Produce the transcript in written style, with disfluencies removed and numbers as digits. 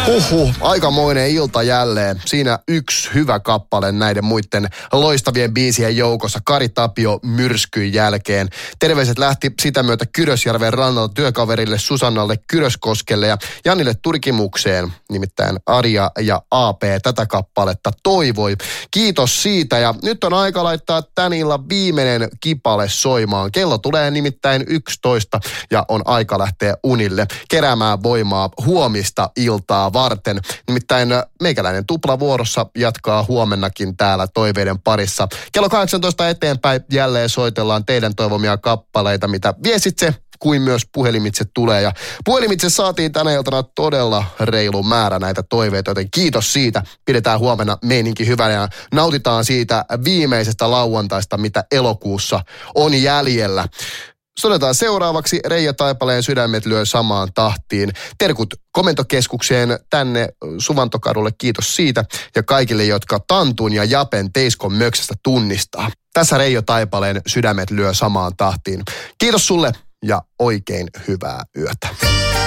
Aikamoinen ilta jälleen. Siinä yksi hyvä kappale näiden muiden loistavien biisien joukossa. Kari Tapio myrskyn jälkeen. Terveiset lähti sitä myötä Kyrösjärven rannalta työkaverille Susannalle Kyröskoskelle ja Janille Turkimukseen. Nimittäin Arja ja AP tätä kappaletta toivoi. Kiitos siitä ja nyt on aika laittaa tän illan viimeinen kipale soimaan. Kello tulee nimittäin 11 ja on aika lähteä unille keräämään voimaa huomista iltaa varten. Nimittäin meikäläinen tuplavuorossa jatkaa huomennakin täällä toiveiden parissa. Kello 18 eteenpäin jälleen soitellaan teidän toivomia kappaleita, mitä viestitse kuin myös puhelimitse tulee. Ja puhelimitse saatiin tänä iltana todella reilu määrä näitä toiveita, joten kiitos siitä. Pidetään huomenna meininki hyvänä ja nautitaan siitä viimeisestä lauantaista, mitä elokuussa on jäljellä. Soitetaan seuraavaksi Reija Taipaleen Sydämet lyö samaan tahtiin. Terkut komentokeskukseen tänne Suvantokadulle, kiitos siitä. Ja kaikille, jotka Tantun ja Japen Teiskon möksästä tunnistaa. Tässä Reijo Taipaleen Sydämet lyö samaan tahtiin. Kiitos sulle ja oikein hyvää yötä.